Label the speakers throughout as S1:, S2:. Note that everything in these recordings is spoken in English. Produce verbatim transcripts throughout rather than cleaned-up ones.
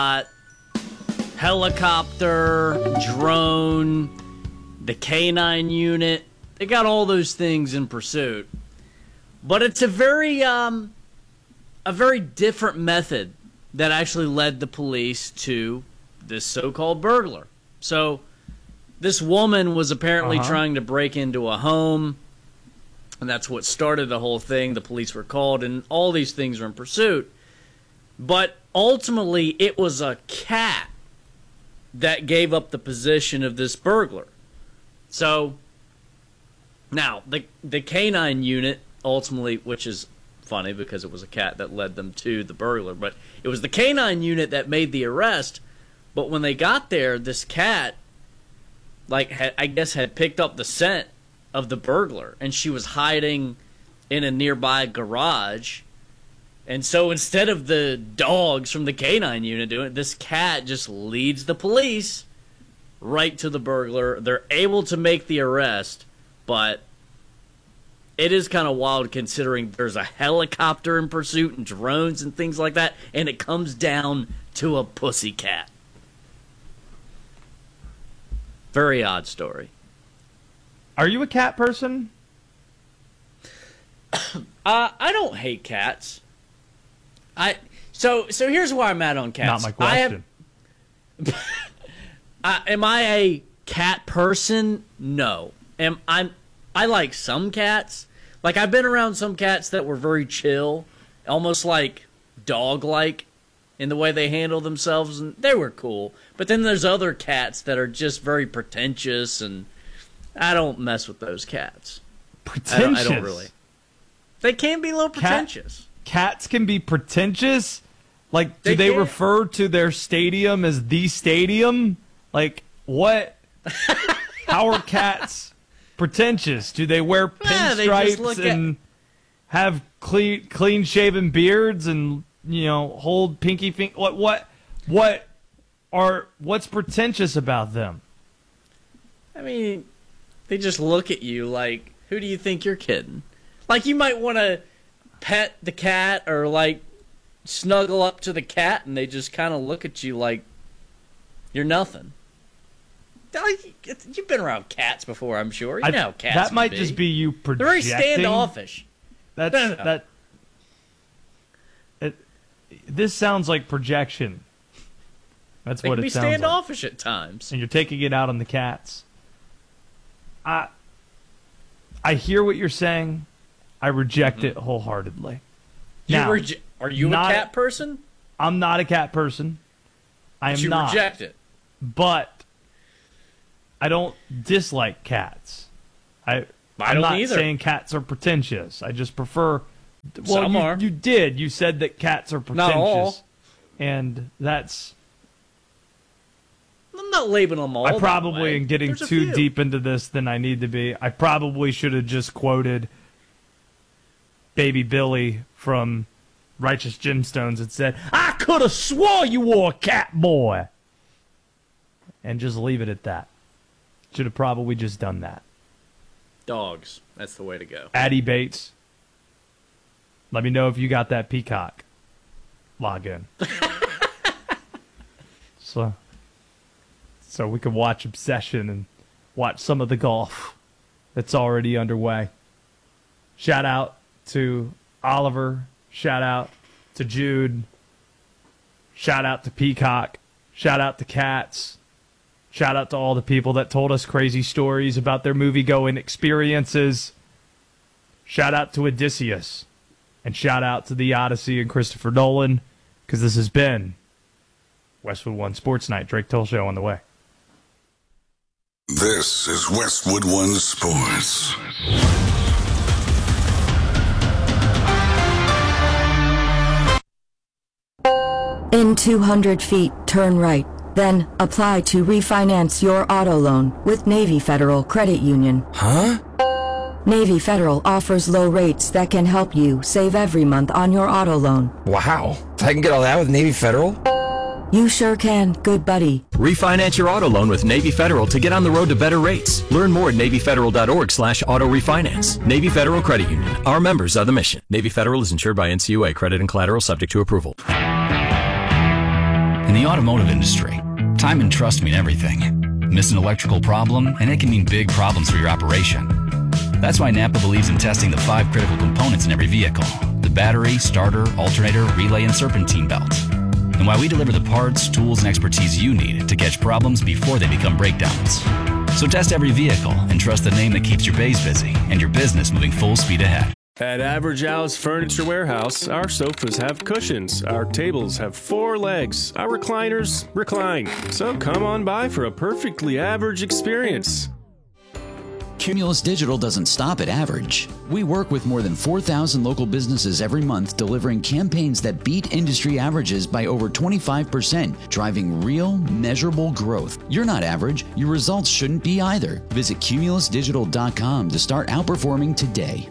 S1: helicopter, drone, the canine unit. They got all those things in pursuit. But it's a very, um, a very different method that actually led the police to this so-called burglar. So this woman was apparently
S2: uh-huh.
S1: trying to break into a home, and that's what started the whole thing. The police were called, and all these things were in pursuit. But ultimately, it was a cat that gave up the position of this burglar. So now, the the canine unit ultimately, which is funny because it was a cat that led them to the burglar, but it was the canine unit that made the arrest. But when they got there, this cat, like, had, I guess, had picked up the scent of the burglar, and she was hiding in a nearby garage. And so instead of the dogs from the canine unit doing it, this cat just leads the police right to the burglar. They're able to make the arrest, but it is kind of wild considering there's a helicopter in pursuit and drones and things like that, and it comes down to a pussy cat. Very odd story.
S2: Are you a cat person?
S1: uh, I don't hate cats. I so so here's where I'm at on cats.
S2: Not my question.
S1: I have, uh, am I a cat person? No. Am I'm I like some cats. Like, I've been around some cats that were very chill, almost like dog-like in the way they handle themselves, and they were cool. But then there's other cats that are just very pretentious, and I don't mess with those cats.
S2: Pretentious?
S1: I don't, I don't really. They can be a little pretentious.
S2: Cat, cats can be pretentious? Like, do
S1: they,
S2: they refer to their stadium as the stadium? Like, what? How are cats pretentious? Do they wear
S1: Yeah, they just
S2: pinstripes
S1: look
S2: and
S1: at...
S2: have clean, clean-shaven beards and, you know, hold pinky finger? What, what, what are, what's pretentious about them?
S1: I mean, they just look at you like, who do you think you're kidding? Like, you might want to pet the cat or, like, snuggle up to the cat, and they just kind of look at you like you're nothing. You've been around cats before, I'm sure. You
S2: I,
S1: know how cats
S2: That
S1: can
S2: might
S1: be.
S2: just be you projecting.
S1: They're very standoffish.
S2: That's,
S1: No, no, no.
S2: that. It, this sounds like projection. That's
S1: They
S2: what
S1: can
S2: it
S1: be
S2: sounds like.
S1: standoffish at times.
S2: And you're taking it out on the cats. I, I hear what you're saying. I reject
S1: Mm-hmm.
S2: it wholeheartedly.
S1: You
S2: Now,
S1: reje- are you
S2: not-
S1: a cat person?
S2: I'm not a cat person. I am
S1: But you
S2: not.
S1: reject it.
S2: But I don't dislike cats. I,
S1: I
S2: I'm
S1: don't
S2: not
S1: either.
S2: saying cats are pretentious. I just prefer. Well,
S1: Some
S2: you,
S1: are.
S2: you did. You said that cats are pretentious,
S1: Not all.
S2: and that's.
S1: I'm not labeling them all.
S2: I
S1: that
S2: probably
S1: way.
S2: am getting
S1: There's a
S2: too
S1: few.
S2: deep into this than I need to be. I probably should have just quoted Baby Billy from Righteous Gemstones and said, "I could have swore you were a cat boy," and just leave it at that. Should have probably just done that.
S1: Dogs. That's the way to go.
S2: Addie Bates, let me know if you got that Peacock login. so, so we can watch Obsession and watch some of the golf that's already underway. Shout out to Oliver. Shout out to Jude. Shout out to Peacock. Shout out to Cats. Shout out to all the people that told us crazy stories about their movie-going experiences. Shout out to Odysseus. And shout out to The Odyssey and Christopher Nolan, because this has been Westwood One Sports Night. Drake Toll Show on the way.
S3: This is Westwood One Sports.
S4: In two hundred feet, turn right. Then, apply to refinance your auto loan with Navy Federal Credit Union.
S5: Huh?
S4: Navy Federal offers low rates that can help you save every month on your auto loan.
S5: Wow. I can get all that with Navy Federal?
S4: You sure can, good buddy.
S6: Refinance your auto loan with Navy Federal to get on the road to better rates. Learn more at NavyFederal.org slash auto refinance. Navy Federal Credit Union. Our members are the mission. Navy Federal is insured by N C U A. Credit and collateral subject to approval.
S7: In the automotive industry, time and trust mean everything. Miss an electrical problem, and it can mean big problems for your operation. That's why Napa believes in testing the five critical components in every vehicle: the battery, starter, alternator, relay, and serpentine belt. And why we deliver the parts, tools, and expertise you need to catch problems before they become breakdowns. So test every vehicle and trust the name that keeps your bays busy and your business moving full speed ahead.
S8: At Average Al's Furniture Warehouse, our sofas have cushions, our tables have four legs, our recliners recline. So come on by for a perfectly average experience.
S9: Cumulus Digital doesn't stop at average. We work with more than four thousand local businesses every month, delivering campaigns that beat industry averages by over twenty-five percent, driving real, measurable growth. You're not average. Your results shouldn't be either. Visit cumulus digital dot com to start outperforming today.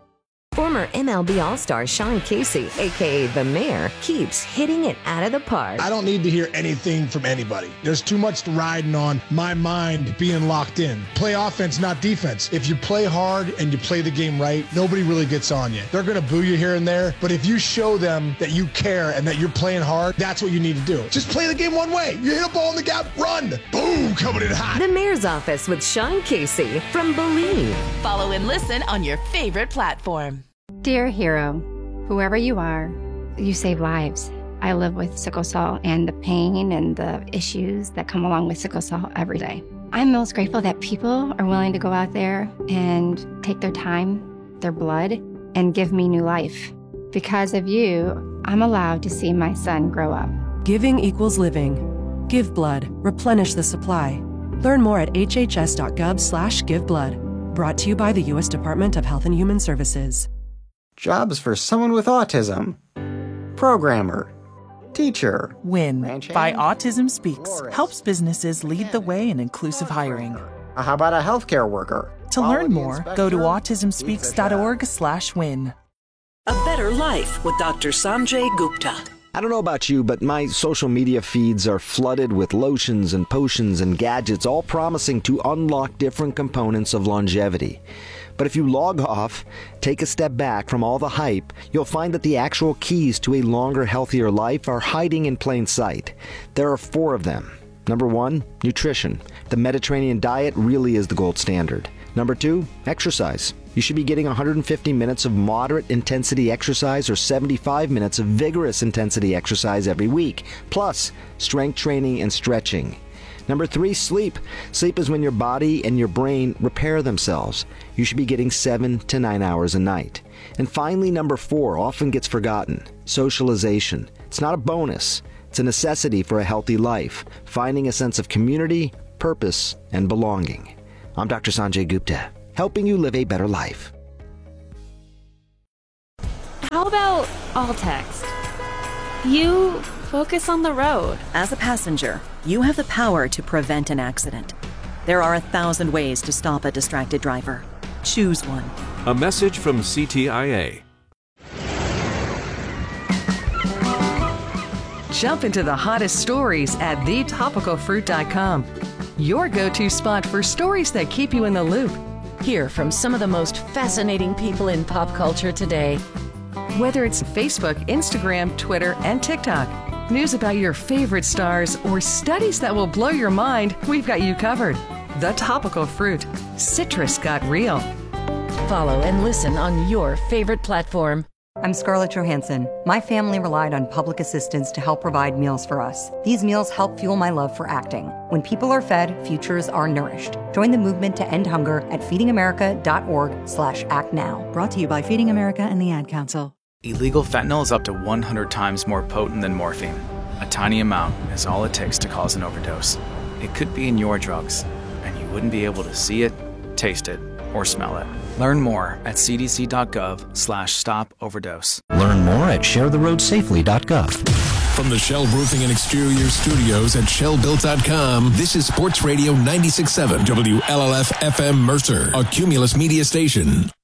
S10: Former M L B All-Star Sean Casey, a k a. The Mayor, keeps hitting it out of the park.
S11: I don't need to hear anything from anybody. There's too much riding on my mind being locked in. Play offense, not defense. If you play hard and you play the game right, nobody really gets on you. They're going to boo you here and there, but if you show them that you care and that you're playing hard, that's what you need to do. Just play the game one way. You hit a ball in the gap, run. Boom, coming in hot.
S10: The Mayor's Office with Sean Casey from Believe.
S12: Follow and listen on your favorite platform.
S13: Dear hero, whoever you are, you save lives. I live with sickle cell and the pain and the issues that come along with sickle cell every day. I'm most grateful that people are willing to go out there and take their time, their blood, and give me new life. Because of you, I'm allowed to see my son grow up.
S14: Giving equals living. Give blood. Replenish the supply. Learn more at h h s dot gov slash give blood. Brought to you by the U S Department of Health and Human Services.
S15: Jobs for someone with autism. Programmer. Teacher.
S16: WIN by Autism Speaks helps businesses lead the way in inclusive hiring.
S15: How about a healthcare worker?
S16: To learn more, go to autism speaks dot org slash win.
S17: A Better Life with Doctor Sanjay Gupta.
S18: I don't know about you, but my social media feeds are flooded with lotions and potions and gadgets, all promising to unlock different components of longevity. But if you log off, take a step back from all the hype, you'll find that the actual keys to a longer, healthier life are hiding in plain sight. There are four of them. Number one, nutrition. The Mediterranean diet really is the gold standard. Number two, exercise. You should be getting one hundred fifty minutes of moderate intensity exercise or seventy-five minutes of vigorous intensity exercise every week, plus strength training and stretching. Number three, sleep. Sleep is when your body and your brain repair themselves. You should be getting seven to nine hours a night. And finally, number four, often gets forgotten, socialization. It's not a bonus. It's a necessity for a healthy life, finding a sense of community, purpose, and belonging. I'm Doctor Sanjay Gupta, helping you live a better life.
S19: How about all text? You focus on the road.
S20: As a passenger, you have the power to prevent an accident. There are a thousand ways to stop a distracted driver. Choose one.
S21: A message from C T I A.
S22: Jump into the hottest stories at the topical fruit dot com. Your go-to spot for stories that keep you in the loop.
S10: Hear from some of the most fascinating people in pop culture today.
S22: Whether it's Facebook, Instagram, Twitter, and TikTok, news about your favorite stars, or studies that will blow your mind, we've got you covered. The Topical Fruit. Citrus got real.
S10: Follow and listen on your favorite platform.
S23: I'm Scarlett Johansson. My family relied on public assistance to help provide meals for us. These meals help fuel my love for acting. When people are fed, futures are nourished. Join the movement to end hunger at feeding america dot org slash act now.
S24: Brought to you by Feeding America and the Ad Council.
S25: Illegal fentanyl is up to one hundred times more potent than morphine. A tiny amount is all it takes to cause an overdose. It could be in your drugs, and you wouldn't be able to see it, taste it, or smell it. Learn more at c d c dot gov slash stop overdose.
S26: Learn more at share the road safely dot gov.
S27: From the Shell Roofing and Exterior Studios at shell built dot com, this is Sports Radio ninety-six point seven W L L F F M Mercer, a Cumulus media station.